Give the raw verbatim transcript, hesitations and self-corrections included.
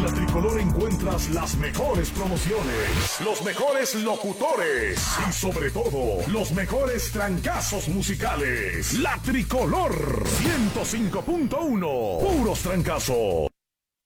la Tricolor encuentras las mejores promociones, los mejores locutores y sobre todo los mejores trancazos musicales. La Tricolor ciento cinco punto uno, puros trancazos.